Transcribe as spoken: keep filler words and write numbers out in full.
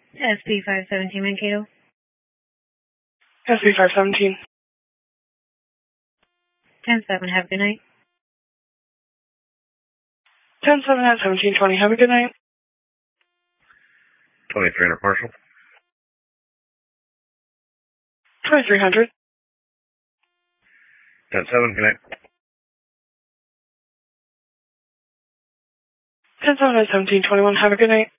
S P five seventeen Mankato. S P five seventeen. ten seven, have a good night. ten seven at seventeen twenty, have a good night. twenty-three hundred partial. twenty-three hundred. ten seven, good night. ten seven at seventeen twenty-one, have a good night.